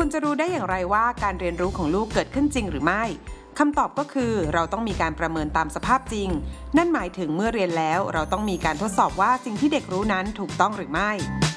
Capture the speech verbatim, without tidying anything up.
จะรู้ได้อย่างไรว่าการเรียนรู้ของลูกเกิดขึ้นจริงหรือไม่คำตอบก็คือเราต้องมีการประเมินตามสภาพจริงนั่นหมายถึงเมื่อเรียนแล้วเราต้องมีการทดสอบว่าสิ่งที่เด็กรู้นั้นถูกต้องหรือไม่